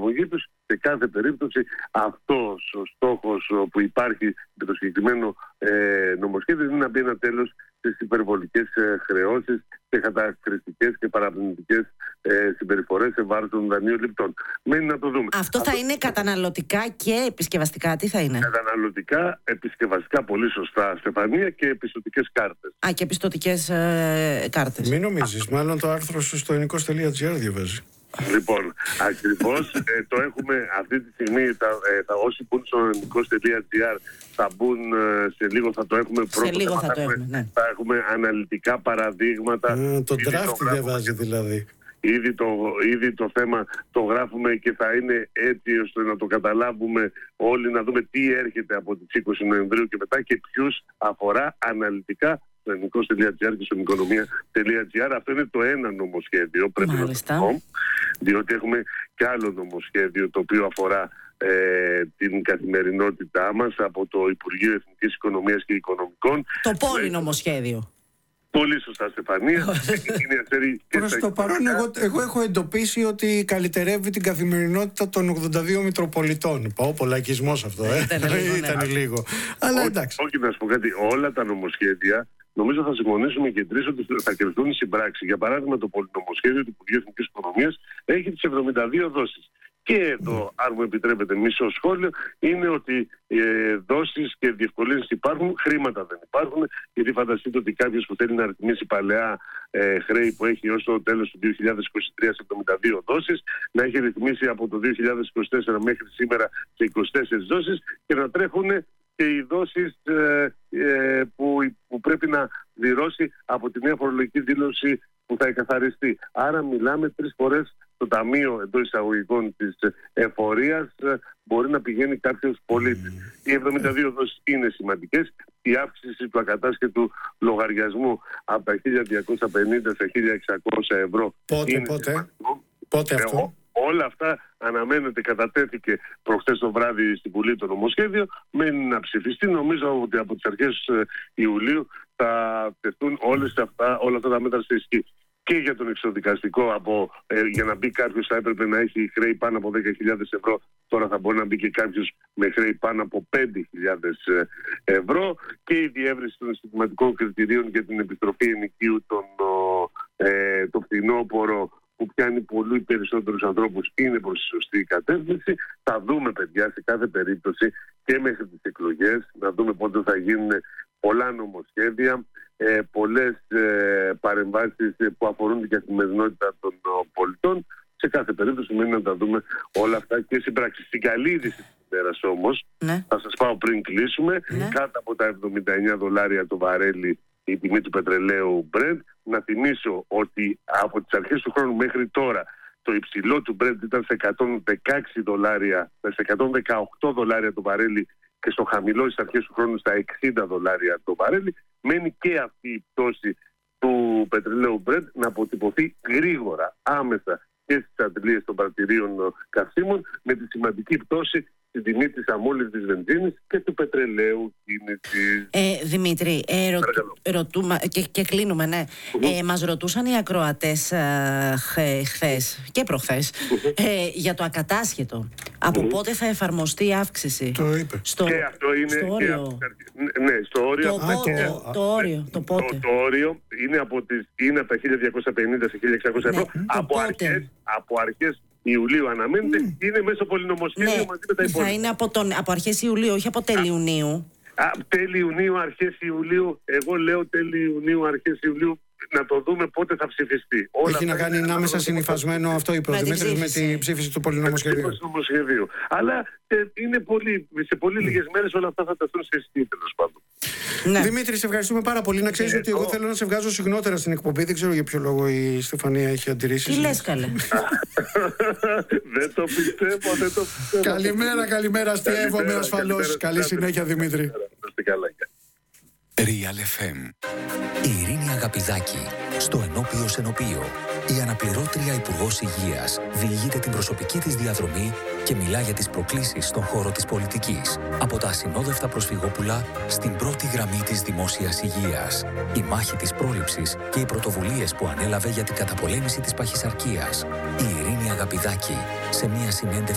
εφαρμογή τους. Σε κάθε περίπτωση αυτός ο στόχος που υπάρχει με το συγκεκριμένο νομοσχέδιο είναι να μπει ένα τέλος στις υπερβολικές χρεώσεις, σε καταχρηστικές και παραπλανητικές συμπεριφορές σε βάρος των δανειοληπτών. Μένει να το δούμε. Αυτό θα είναι καταναλωτικά και επισκευαστικά, τι θα είναι? Καταναλωτικά, επισκευαστικά, πολύ σωστά, Στεφανία, και πιστωτικές κάρτες. Και πιστωτικές κάρτες. Μην νομίζεις, μάλλον το άρθρο σου στο ελληνικός.gr διαβάζει. Λοιπόν, ακριβώς το έχουμε αυτή τη στιγμή. Όσοι μπουν στο ελληνικός.gr θα μπουν σε λίγο, θα το έχουμε πρώτο. Σε λίγο θα το έχουμε, ναι. Θα έχουμε αναλυτικά παραδείγματα. Το draft διαβάζει δηλαδή. Ήδη το θέμα το γράφουμε και θα είναι έτσι ώστε να το καταλάβουμε όλοι, να δούμε τι έρχεται από τις 20 Νοεμβρίου και μετά και ποιους αφορά αναλυτικά στο ελληνικός.gr και στο οικονομία.gr. Αυτό είναι το ένα νομοσχέδιο, πρέπει να το πω, διότι έχουμε και άλλο νομοσχέδιο το οποίο αφορά την καθημερινότητά μας από το Υπουργείο Εθνικής Οικονομίας και Οικονομικών. Το πολυνομοσχέδιο. Πολύ σωστά, Στεφανία. Προς το παρόν, εγώ έχω εντοπίσει ότι καλυτερεύει την καθημερινότητα των 82 Μητροπολιτών. Πολλακισμός αυτό, ήταν λίγο. Αλλά εντάξει. Όχι, να σου πω κάτι. Όλα τα νομοσχέδια, νομίζω θα συμφωνήσουμε και τρεις ότι θα κρυφθούν συμπράξεις. Για παράδειγμα, το πολυνομοσχέδιο του Υπουργείου Εθνικής Οικονομίας έχει τις 72 δόσεις. Και εδώ, αν μου επιτρέπετε, μισό σχόλιο, είναι ότι δόσεις και διευκολύνσεις υπάρχουν, χρήματα δεν υπάρχουν, γιατί φανταστείτε ότι κάποιος που θέλει να ρυθμίσει παλαιά χρέη που έχει ως το τέλος του 2023 σε 72 δόσεις, να έχει ρυθμίσει από το 2024 μέχρι σήμερα σε 24 δόσεις και να τρέχουν και οι δόσεις που πρέπει να πληρώσει από τη νέα φορολογική δήλωση που θα εκαθαριστεί. Άρα μιλάμε 3 φορές το ταμείο εντός εισαγωγικών της εφορίας μπορεί να πηγαίνει κάποιος πολίτης. Οι 72 δόσεις είναι σημαντικές. Η αύξηση του ακατάσχετου λογαριασμού από τα 1.250 σε 1.600 ευρώ. Πότε αυτό? Όλα αυτά αναμένεται, κατατέθηκε προχθές το βράδυ στην Βουλή το νομοσχέδιο, μένει να ψηφιστεί. Νομίζω ότι από τις αρχές Ιουλίου θα τεθούν όλα αυτά τα μέτρα σε ισχύ. Και για τον εξοδικαστικό, για να μπει κάποιος θα έπρεπε να έχει χρέη πάνω από 10.000 ευρώ. Τώρα θα μπορεί να μπει και κάποιος με χρέη πάνω από 5.000 ευρώ. Και η διεύρυνση των συστηματικών κριτηρίων για την επιστροφή ενοικίου το φθινόπωρο, που πιάνει πολύ περισσότερους ανθρώπους, είναι προς τη σωστή κατεύθυνση. Θα δούμε, παιδιά, σε κάθε περίπτωση και μέχρι τις εκλογές, να δούμε πότε θα γίνουν πολλά νομοσχέδια, πολλές παρεμβάσεις που αφορούν την καθημερινότητα των πολιτών. Σε κάθε περίπτωση μένει να τα δούμε όλα αυτά και στην πράξη. Στην καλή είδηση της ημέρας όμως, θα σας πάω πριν κλείσουμε, κάτω από τα 79 δολάρια το βαρέλι η τιμή του πετρελαίου Brent. Να θυμίσω ότι από τις αρχές του χρόνου μέχρι τώρα το υψηλό του Brent ήταν σε 116 δολάρια, σε 118 δολάρια το βαρέλι και στο χαμηλό στις αρχές του χρόνου στα 60 δολάρια το βαρέλι. Μένει και αυτή η πτώση του πετρελαίου Brent να αποτυπωθεί γρήγορα, άμεσα και στις αντλίες των πρατηρίων καυσίμων, με τη σημαντική πτώση στην τιμή της αμόλυντης βενζίνης και του πετρελαίου κίνησης. Δημήτρη, ρωτούμε και κλείνουμε, ναι. Μας ρωτούσαν οι ακροατές χθες και προχθές για το ακατάσχετο. Από πότε θα εφαρμοστεί η αύξηση? Το είπε. Και αυτό είναι στο όριο. Ναι, στο όριο. Το όριο, το πότε? Το όριο είναι από τα 1.250 σε 1.600 ευρώ. Από αρχές Ιουλίου αναμένεται, είναι μέσω πολυνομοσχέδιου μαζί με τα υπόλοιπα. Θα είναι από αρχές Ιουλίου, όχι από τέλη Ιουνίου. Τέλη Ιουνίου, αρχές Ιουλίου. Εγώ λέω τέλη Ιουνίου, αρχές Ιουλίου. Να το δούμε πότε θα ψηφιστεί. Έχει να κάνει άμεσα συνυφασμένο αυτό η Δημήτρη με την ψήφιση του πολυνομοσχεδίου. Αλλά είναι σε πολύ λίγες μέρες όλα αυτά θα τεθούν σε ισχύ, τέλος πάντων. Ναι. Δημήτρη, σε ευχαριστούμε πάρα πολύ. Να ξέρεις ότι εγώ θέλω να σε βγάζω συχνότερα στην εκπομπή. Δεν ξέρω για ποιο λόγο η Στεφανία έχει αντιρρήσεις. Τι λες, καλέ? Δεν το πιστεύω. Καλημέρα. Αστιεύομαι ασφαλώς. Καλή συνέχεια, Δημήτρη. Real FM. Η Ειρήνη Αγαπηδάκη στο Ενώπιο Σενοπείο. Η αναπληρώτρια Υπουργός Υγείας διηγείται την προσωπική της διαδρομή και μιλά για τις προκλήσεις στον χώρο της πολιτικής. Από τα ασυνόδευτα προσφυγόπουλα στην πρώτη γραμμή της δημόσιας υγείας. Η μάχη της πρόληψης και οι πρωτοβουλίες που ανέλαβε για την καταπολέμηση της παχυσαρκίας. Η Ειρήνη Αγαπηδάκη σε μια συνέντευξη